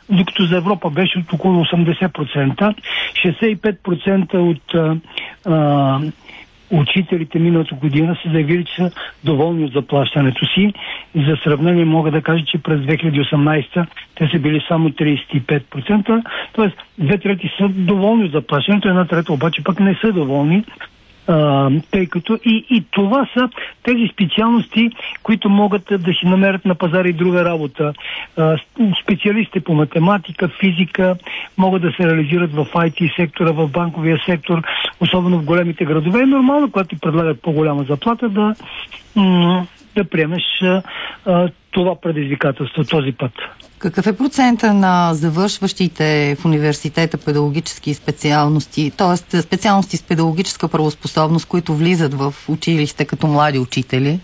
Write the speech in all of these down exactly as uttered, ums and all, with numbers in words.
докато за Европа беше от около осемдесет процента. шейсет и пет процента от а, а, учителите миналата година са заявили, че са доволни от заплащането си. За сравнение мога да кажа, че през две хиляди и осемнадесета те са били само тридесет и пет процента. Тоест, две трети са доволни от заплащането, една трета обаче пък не са доволни. Uh, тъй като и, и това са тези специалности, които могат да си намерят на пазара и друга работа. Uh, специалистите по математика, физика могат да се реализират в ай ти сектора, в банковия сектор, особено в големите градове. Е нормално, когато ти предлагат по-голяма заплата, да, м- да приемеш uh, това предизвикателство този път. Какъв е процента на завършващите в университета педагогически специалности, т.е. специалности с педагогическа правоспособност, които влизат в училище като млади учители?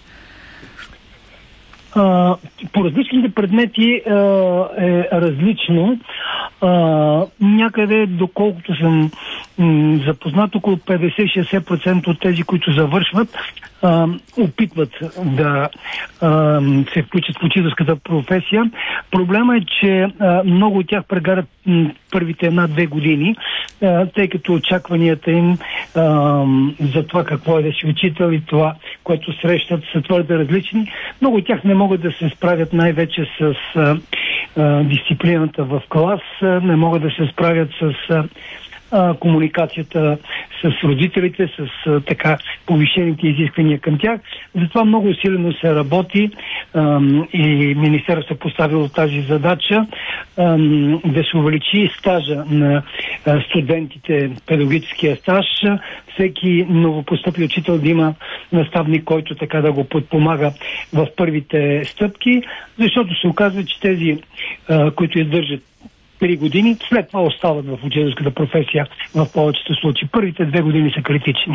А, по различните предмети а, е различно. А, някъде, доколкото съм м, запознат, около петдесет до шейсет процента от тези, които завършват, а, опитват да а, се включат в учителската професия. Проблема е, че а, много от тях прегарят м, първите една-две години, а, тъй като очакванията им а, за това какво е да си учител и това, което срещат, са твърде различни. Много от тях не могат да се справят най-вече с а, а, дисциплината в клас, а, не могат да се справят с а, а, комуникацията с родителите, с а, така повишените изисквания към тях. Затова много усилено се работи а, и министерството е поставило тази задача а, да се увеличи стажа на а, студентите, педагогическия стаж. Всеки новопостъпил учител да има наставник, който така да го подпомага в първите стъпки, защото се оказва, че тези, а, които издържат три години, след това остават в учителската професия в повечето случаи. Първите две години са критични.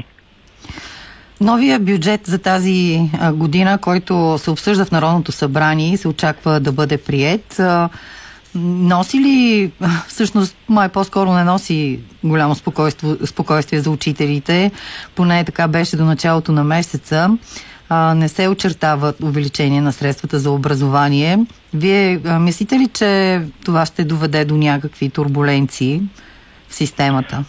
Новия бюджет за тази година, който се обсъжда в Народното събрание и се очаква да бъде приет, носи ли, всъщност май по-скоро не носи голямо спокойствие, спокойствие за учителите, поне така беше до началото на месеца, а, не се очертава увеличение на средствата за образование. Вие а, мислите ли, че това ще доведе до някакви турбуленции в системата?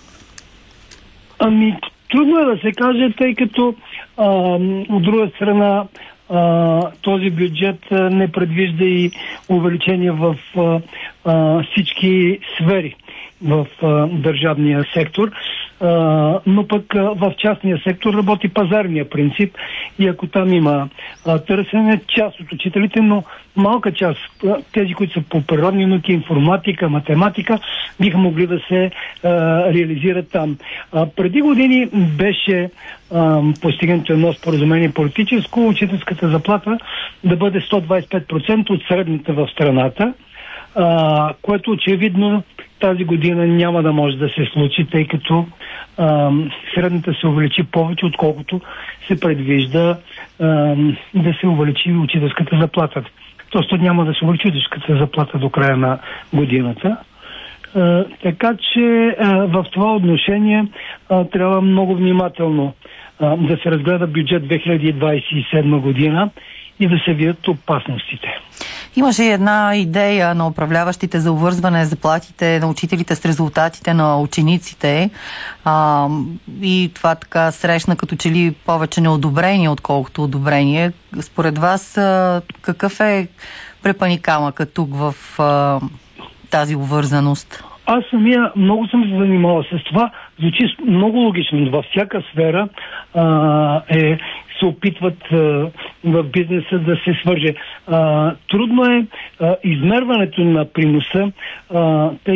Ами, трудно е да се каже, тъй като а, от друга страна Uh, този бюджет uh, не предвижда и увеличение в uh, uh, всички сфери в uh, държавния сектор, uh, но пък uh, в частния сектор работи пазарния принцип и ако там има uh, търсене, част от учителите, но малка част, uh, тези, които са по природни науки, информатика, математика, биха могли да се uh, реализират там. Uh, преди години беше uh, постигнато едно споразумение политическо, учителската заплата да бъде сто двадесет и пет процента от средната в страната, а, което очевидно тази година няма да може да се случи, тъй като а, средната се увеличи повече, отколкото се предвижда а, да се увеличи учителската заплата. Тоест няма да се увеличи учителската заплата до края на годината. А, така че а, в това отношение а, трябва много внимателно а, да се разгледа бюджет две хиляди двадесет и седма година и да се видят опасностите. Имаше една идея на управляващите за обвързване заплатите на учителите с резултатите на учениците а, и това така срещна като че ли повече неодобрение, отколкото одобрение. Според вас а, какъв е препъни камъкът тук в а, тази обвързаност? Аз самия много съм се занимавал с това. Звучи много логично. Във всяка сфера а, е, се опитват а, в бизнеса да се свърже. А, трудно е а, измерването на приноса, а, тъй